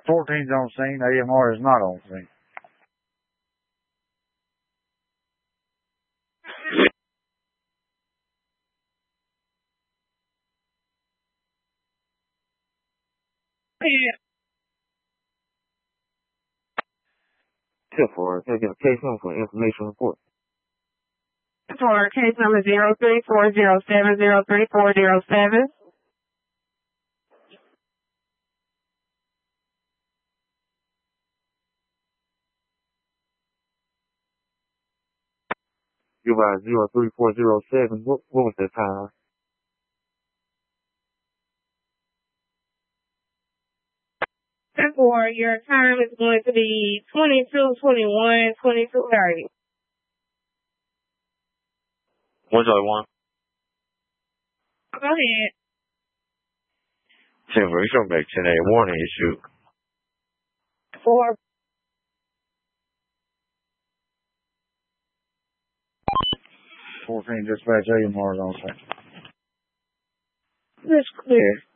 14's on scene. AMR is not on scene. Tip for taking a case number for information report. For case number 0340703407. You by 03407. What was the time? For your time is going to be 22:21, 22:30. 101. Go ahead. Timber, it's going to make 10A warning issue. 4. Dispatch AMR is on scene. It's clear.